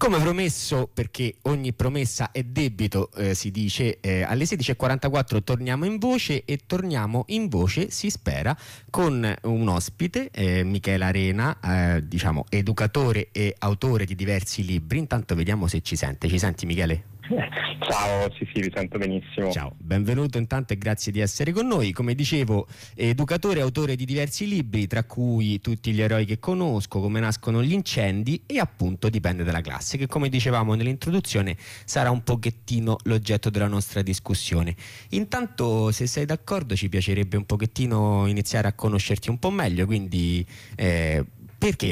Come promesso, perché ogni promessa è debito, si dice, alle 16:44 torniamo in voce, e torniamo in voce, si spera, con un ospite, Michele Arena, diciamo educatore e autore di diversi libri. Intanto vediamo se ci sente. Ci senti, Michele? Ciao, sì, vi sento benissimo. Ciao, benvenuto intanto e grazie di essere con noi. Come dicevo, educatore e autore di diversi libri, tra cui Tutti gli eroi che conosco, Come nascono gli incendi e appunto Dipende dalla classe, che come dicevamo nell'introduzione sarà un pochettino l'oggetto della nostra discussione. Intanto, se sei d'accordo, ci piacerebbe un pochettino iniziare a conoscerti un po' meglio, quindi perché